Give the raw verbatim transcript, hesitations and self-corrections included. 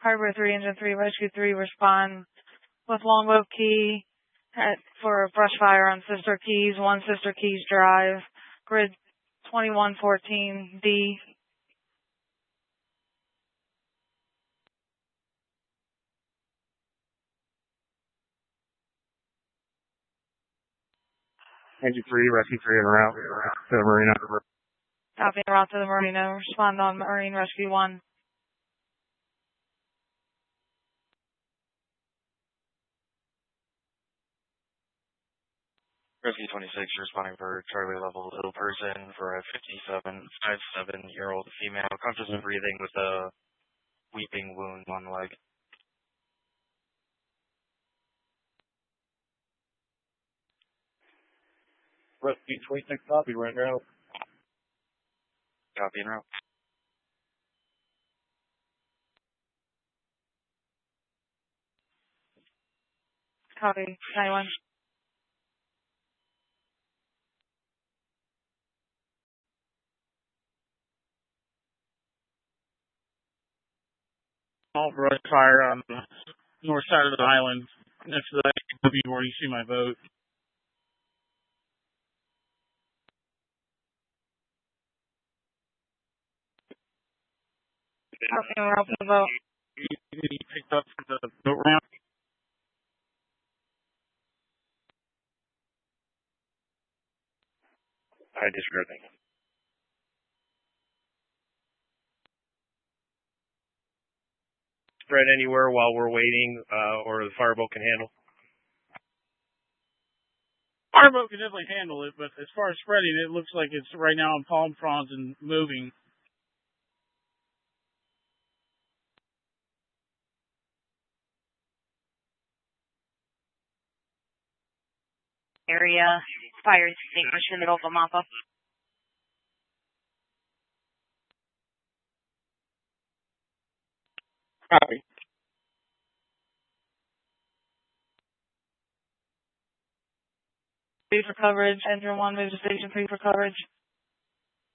Harbor three, Engine three, Rescue three respond with Longboat Key at, for brush fire on Sister Keys, one Sister Keys Drive, grid twenty-one fourteen D. Engine three, Rescue three, en route to the Marina. Copy, en route to the Marina. Respond on Marine Rescue one. Rescue twenty-six, responding for Charlie level ill person for a fifty-seven, fifty-seven-year-old female, conscious and breathing with a weeping wound on the leg. Rescue twenty-six, copy, right now. Copy, en route. Copy, ninety-one. All brush fire on the north side of the island, next to the W where you see my boat. Copy, en route to the boat. You picked up from the boat ramp. I disregard. Spread anywhere while we're waiting, uh, or the fireboat can handle? Our boat can definitely handle it, but as far as spreading, it looks like it's right now on palm fronds and moving. Area, fire extinguisher in the middle of a mop-up. Copy. Three for coverage. Engine one, move to station three for coverage.